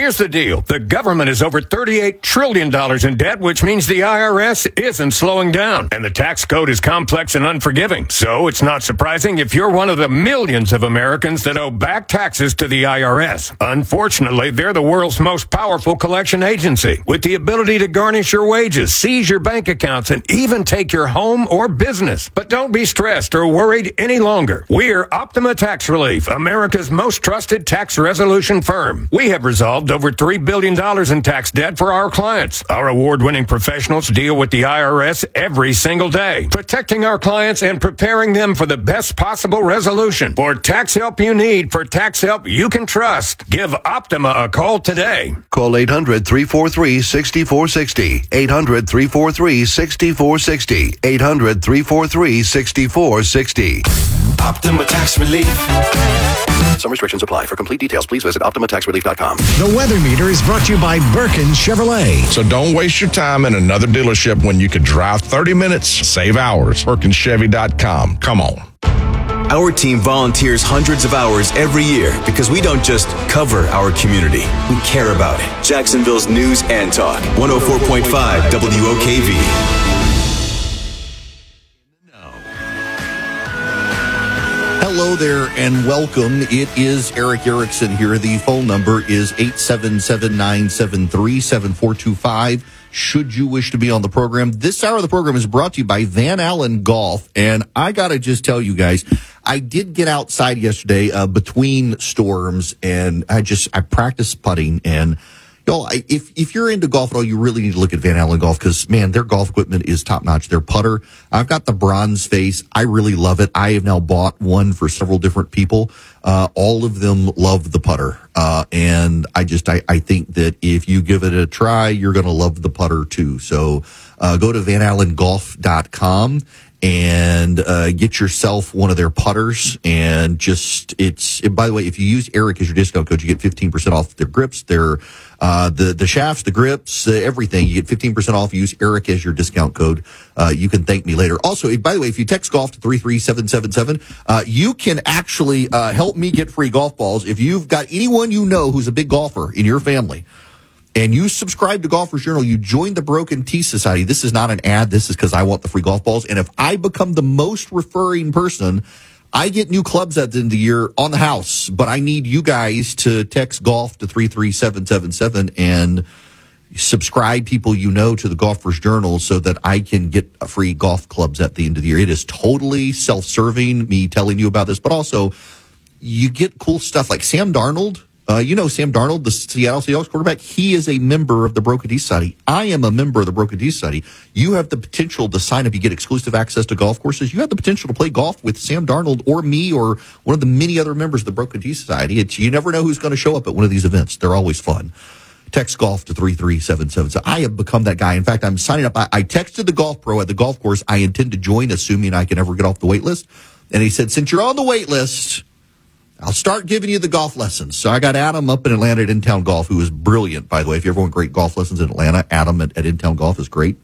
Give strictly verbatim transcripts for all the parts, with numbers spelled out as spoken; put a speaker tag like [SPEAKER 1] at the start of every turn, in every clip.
[SPEAKER 1] Here's the deal. The government is over thirty-eight trillion dollars in debt, which means the I R S isn't slowing down. And the tax code is complex and unforgiving. So it's not surprising if you're one of the millions of Americans that owe back taxes to the I R S. Unfortunately, they're the world's most powerful collection agency, with the ability to garnish your wages, seize your bank accounts, and even take your home or business. But don't be stressed or worried any longer. We're Optima Tax Relief, America's most trusted tax resolution firm. We have resolved over three billion dollars in tax debt for our clients. Our award-winning professionals deal with the I R S every single day, protecting our clients and preparing them for the best possible resolution. For tax help you need, for tax help you can trust, give Optima a call today.
[SPEAKER 2] Call eight hundred, three four three, six four six zero. eight hundred, three four three, six four six zero. eight hundred, three four three, six four six zero.
[SPEAKER 3] Optima Tax Relief.
[SPEAKER 2] Some restrictions apply. For complete details, please visit optima tax relief dot com.
[SPEAKER 4] The Weather Meter is brought to you by Birkin Chevrolet.
[SPEAKER 5] So don't waste your time in another dealership when you could drive thirty minutes, save hours. Birkin Chevy dot com. Come on.
[SPEAKER 3] Our team volunteers hundreds of hours every year because we don't just cover our community. We care about it. Jacksonville's News and Talk. one oh four point five W O K V.
[SPEAKER 6] Hello there and welcome. It is Eric Erickson here. The phone number is eight seven seven, nine seven three, seven four two five. Should you wish to be on the program, this hour of the program is brought to you by Van Allen Golf. And I got to just tell you guys, I did get outside yesterday uh, between storms, and I just, I practiced putting. And y'all, I, if, if you're into golf at all, you really need to look at Van Allen Golf because, man, their golf equipment is top notch. Their putter, I've got the bronze face. I really love it. I have now bought one for several different people. Uh, all of them love the putter. Uh, and I just, I, I think that if you give it a try, you're going to love the putter too. So, uh, go to van allen golf dot com and, uh, get yourself one of their putters. And just, it's, and by the way, if you use Eric as your discount code, you get fifteen percent off their grips, their, uh, the, the shafts, the grips, uh, everything. You get fifteen percent off. Use Eric as your discount code. Uh, you can thank me later. Also, by the way, if you text golf to three three seven seven seven, uh, you can actually, uh, help me get free golf balls. If you've got anyone you know who's a big golfer in your family, and you subscribe to Golfers Journal, you join the Broken Tee Society. This is not an ad. This is because I want the free golf balls. And if I become the most referring person, I get new clubs at the end of the year on the house. But I need you guys to text golf to three three seven seven seven and subscribe people you know to the Golfers Journal so that I can get free golf clubs at the end of the year. It is totally self-serving, me telling you about this, but also you get cool stuff like Sam Darnold. Uh, you know Sam Darnold, the Seattle Seahawks quarterback. He is a member of the Broken Tee Society. I am a member of the Broken Tee Society. You have the potential to sign up. You get exclusive access to golf courses. You have the potential to play golf with Sam Darnold or me or one of the many other members of the Broken Tee Society. It's, you never know who's going to show up at one of these events. They're always fun. Text golf to three three seven seven. So I have become that guy. In fact, I'm signing up. I, I texted the golf pro at the golf course. I intend to join, assuming I can ever get off the wait list. And he said, since you're on the wait list, I'll start giving you the golf lessons. So I got Adam up in Atlanta at In-Town Golf, who is brilliant, by the way. If you ever want great golf lessons in Atlanta, Adam at, at In-Town Golf is great.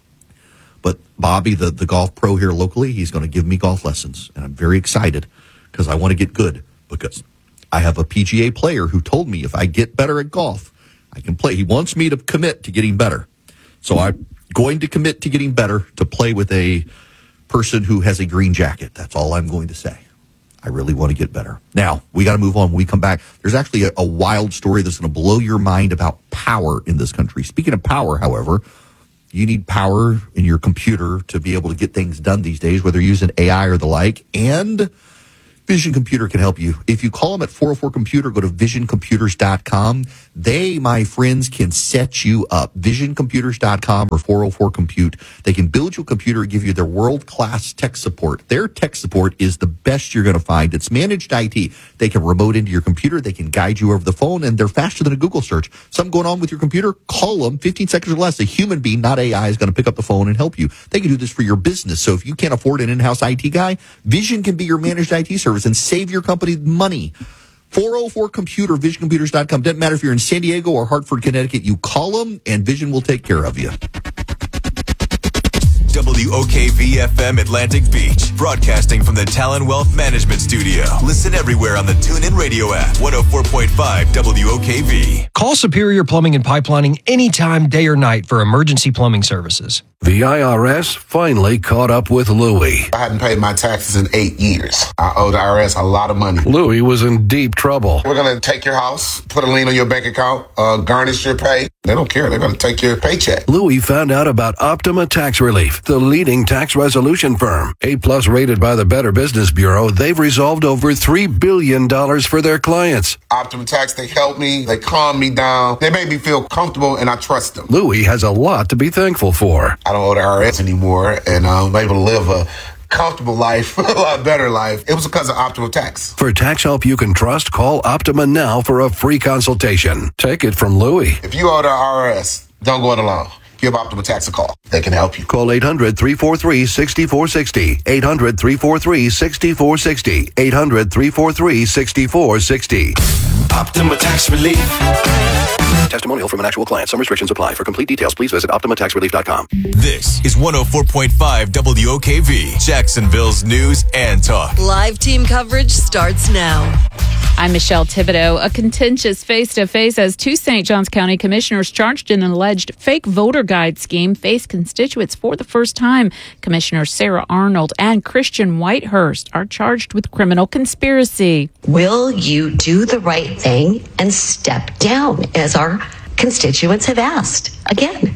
[SPEAKER 6] But Bobby, the, the golf pro here locally, he's going to give me golf lessons. And I'm very excited because I want to get good because I have a P G A player who told me if I get better at golf, I can play. He wants me to commit to getting better. So I'm going to commit to getting better to play with a person who has a green jacket. That's all I'm going to say. I really want to get better. Now, we got to move on. When we come back, there's actually a, a wild story that's going to blow your mind about power in this country. Speaking of power, however, you need power in your computer to be able to get things done these days, whether you're using A I or the like. And Vision Computer can help you. If you call them at four oh four computer, go to vision computers dot com. They, my friends, can set you up. vision computers dot com or four oh four compute. They can build you a computer and give you their world-class tech support. Their tech support is the best you're going to find. It's managed I T. They can remote into your computer. They can guide you over the phone, and they're faster than a Google search. Something going on with your computer? Call them. fifteen seconds or less. A human being, not A I, is going to pick up the phone and help you. They can do this for your business. So if you can't afford an in-house I T guy, Vision can be your managed I T service and save your company money. four oh four computer, vision computers dot com. Doesn't matter if you're in San Diego or Hartford, Connecticut. You call them, and Vision will take care of you.
[SPEAKER 3] W W O K V F M Atlantic Beach, broadcasting from the Talon Wealth Management Studio. Listen everywhere on the TuneIn Radio app. one oh four point five W O K V.
[SPEAKER 7] Call Superior Plumbing and Pipelining anytime, day or night for emergency plumbing services.
[SPEAKER 2] The I R S finally caught up with Louie.
[SPEAKER 8] I hadn't paid my taxes in eight years. I owe the I R S a lot of money.
[SPEAKER 2] Louie was in deep trouble.
[SPEAKER 8] We're going to take your house, put a lien on your bank account, uh, garnish your pay. They don't care. They're going to take your paycheck.
[SPEAKER 2] Louie found out about Optima Tax Relief, the leading tax resolution firm. A-plus rated by the Better Business Bureau, they've resolved over three billion dollars for their clients.
[SPEAKER 8] Optima Tax, they helped me. They calmed me down. They made me feel comfortable, and I trust them.
[SPEAKER 2] Louie has a lot to be thankful for.
[SPEAKER 8] I don't owe the I R S anymore, and I'm able to live a comfortable life, a lot better life. It was because of Optima Tax.
[SPEAKER 2] For tax help you can trust, call Optima now for a free consultation. Take it from Louie.
[SPEAKER 8] If you owe the I R S, don't go it alone. Give Optima Tax a call. They can help you.
[SPEAKER 2] Call eight hundred, three four three, six four six zero. eight hundred, three four three, six four six zero. eight hundred, three four three, six four six zero.
[SPEAKER 3] Optima Tax Relief.
[SPEAKER 2] Testimonial from an actual client. Some restrictions apply. For complete details, please visit optima tax relief dot com.
[SPEAKER 3] This is one oh four point five W O K V, Jacksonville's news and talk.
[SPEAKER 9] Live team coverage starts now.
[SPEAKER 10] I'm Michelle Thibodeau. A contentious face-to-face as two Saint Johns County commissioners charged in an alleged fake voter guide scheme face constituents for the first time. Commissioners Sarah Arnold and Christian Whitehurst are charged with criminal conspiracy.
[SPEAKER 11] Will you do the right thing and step down, as our constituents have asked? Again.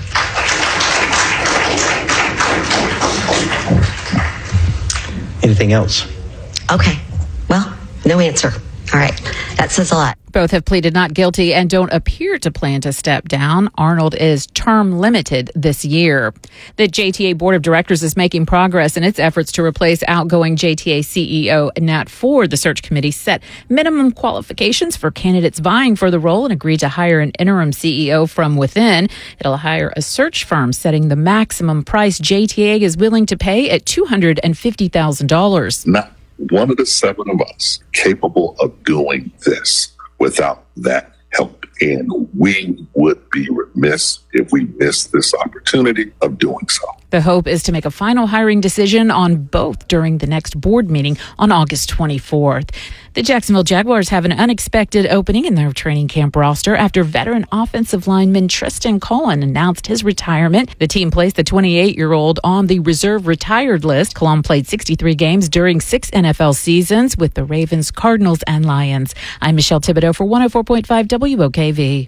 [SPEAKER 12] Anything else?
[SPEAKER 11] Okay. Well, no answer. All right. That says a lot.
[SPEAKER 10] Both have pleaded not guilty and don't appear to plan to step down. Arnold is term limited this year. The J T A Board of Directors is making progress in its efforts to replace outgoing J T A C E O Nat Ford. The search committee set minimum qualifications for candidates vying for the role and agreed to hire an interim C E O from within. It'll hire a search firm, setting the maximum price J T A is willing to pay at two hundred fifty thousand dollars.
[SPEAKER 13] Not one of the seven of us capable of doing this without that help. And we would be remiss if we missed this opportunity of doing so.
[SPEAKER 10] The hope is to make a final hiring decision on both during the next board meeting on August twenty-fourth. The Jacksonville Jaguars have an unexpected opening in their training camp roster after veteran offensive lineman Tristan Cullen announced his retirement. The team placed the twenty-eight-year-old on the reserve retired list. Cullen played sixty-three games during six N F L seasons with the Ravens, Cardinals, and Lions. I'm Michelle Thibodeau for one oh four point five W O K V.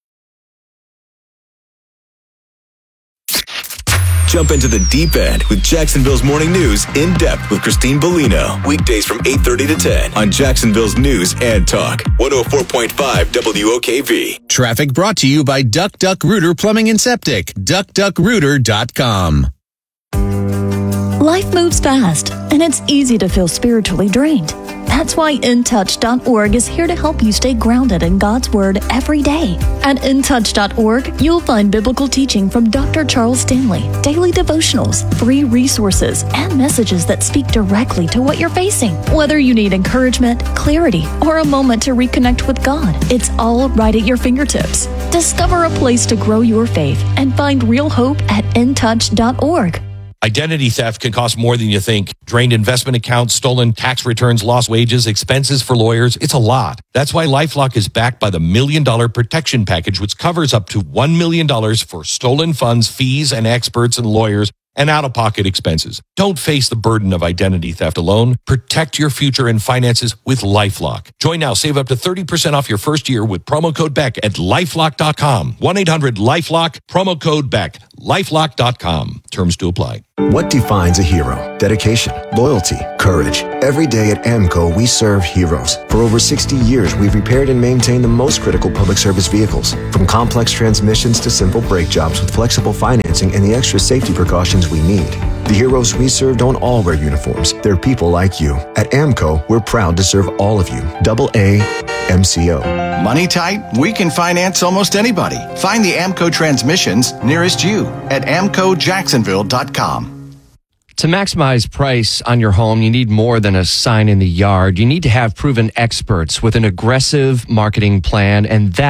[SPEAKER 3] Jump into the deep end with Jacksonville's Morning News in depth with Christine Bellino. Weekdays from eight thirty to ten on Jacksonville's News and Talk. one oh four point five W O K V.
[SPEAKER 14] Traffic brought to you by Duck Duck Rooter Plumbing and Septic. duck duck rooter dot com.
[SPEAKER 15] Life moves fast, and it's easy to feel spiritually drained. That's why in touch dot org is here to help you stay grounded in God's Word every day. At in touch dot org, you'll find biblical teaching from Doctor Charles Stanley, daily devotionals, free resources, and messages that speak directly to what you're facing. Whether you need encouragement, clarity, or a moment to reconnect with God, it's all right at your fingertips. Discover a place to grow your faith and find real hope at in touch dot org.
[SPEAKER 16] Identity theft can cost more than you think. Drained investment accounts, stolen tax returns, lost wages, expenses for lawyers. It's a lot. That's why LifeLock is backed by the Million Dollar Protection Package, which covers up to one million dollars for stolen funds, fees, and experts and lawyers, and out-of-pocket expenses. Don't face the burden of identity theft alone. Protect your future and finances with LifeLock. Join now. Save up to thirty percent off your first year with promo code BECK at lifelock dot com. one eight hundred lifelock, promo code BECK. lifelock dot com. Terms to apply.
[SPEAKER 17] What defines a hero? Dedication, loyalty, courage. Every day at AMCO, we serve heroes. For over sixty years, we've repaired and maintained the most critical public service vehicles. From complex transmissions to simple brake jobs with flexible financing and the extra safety precautions we need. The heroes we serve don't all wear uniforms. They're people like you. At AMCO, we're proud to serve all of you. Double A M C O.
[SPEAKER 18] Money tight? We can finance almost anybody. Find the AMCO transmissions nearest you at amco jacksonville dot com.
[SPEAKER 7] To maximize price on your home, you need more than a sign in the yard. You need to have proven experts with an aggressive marketing plan, and that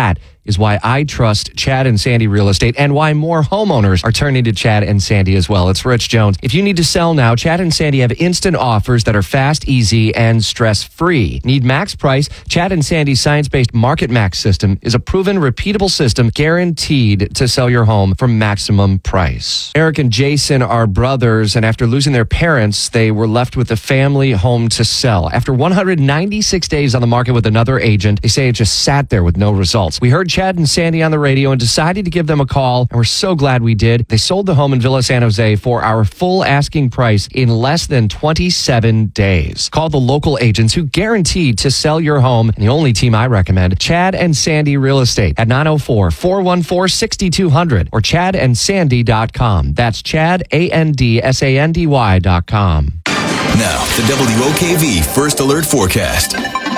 [SPEAKER 7] is why I trust Chad and Sandy Real Estate and why more homeowners are turning to Chad and Sandy as well. It's Rich Jones. If you need to sell now, Chad and Sandy have instant offers that are fast, easy, and stress-free. Need max price? Chad and Sandy's science-based Market Max system is a proven, repeatable system guaranteed to sell your home for maximum price. Eric and Jason are brothers, and after losing their parents, they were left with a family home to sell. After one hundred ninety-six days on the market with another agent, they say it just sat there with no results. We heard Chad and Sandy on the radio and decided to give them a call, and we're so glad we did. They sold the home in Villa San Jose for our full asking price in less than twenty-seven days. Call the local agents who guaranteed to sell your home, and the only team I recommend, Chad and Sandy Real Estate at nine oh four, four one four, six two zero zero or chad and sandy dot com. That's Chad, A N D S A N D Y dot com.
[SPEAKER 3] Now, the W O K V First Alert Forecast.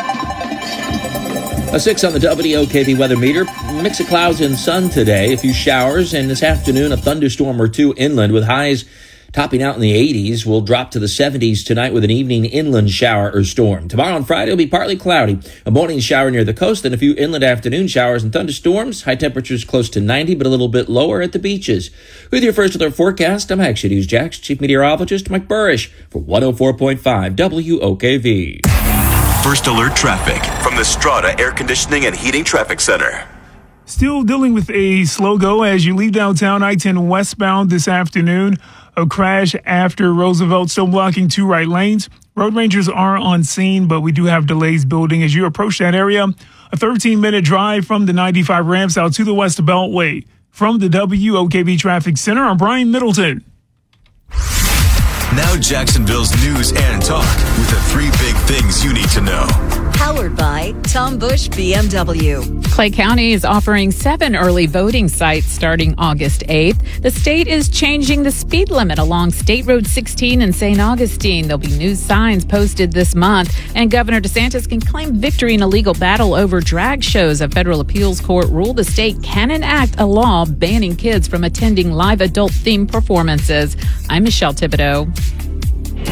[SPEAKER 12] A six on the W O K V weather meter. Mix of clouds and sun today. A few showers, and this afternoon a thunderstorm or two inland with highs topping out in the eighties. We'll drop to the seventies tonight with an evening inland shower or storm. Tomorrow and Friday will be partly cloudy. A morning shower near the coast and a few inland afternoon showers and thunderstorms. High temperatures close to ninety, but a little bit lower at the beaches. With your First Alert forecast, I'm Action News Jax Chief Meteorologist Mike Burrish for one oh four point five W O K V.
[SPEAKER 3] First Alert traffic from the Strata Air Conditioning and Heating Traffic Center.
[SPEAKER 19] Still dealing with a slow go as you leave downtown I ten westbound this afternoon. A crash after Roosevelt, still blocking two right lanes. Road rangers are on scene, but we do have delays building as you approach that area. A thirteen-minute drive from the ninety-five ramps out to the West Beltway. From the W O K V Traffic Center, I'm Brian Middleton.
[SPEAKER 3] Now Jacksonville's news and talk with the three big things you need to know.
[SPEAKER 9] Powered by Tom Bush B M W.
[SPEAKER 10] Clay County is offering seven early voting sites starting August eighth. The state is changing the speed limit along State Road sixteen in Saint Augustine. There'll be new signs posted this month, and Governor DeSantis can claim victory in a legal battle over drag shows. A federal appeals court ruled the state can enact a law banning kids from attending live adult-themed performances. I'm Michelle Thibodeau.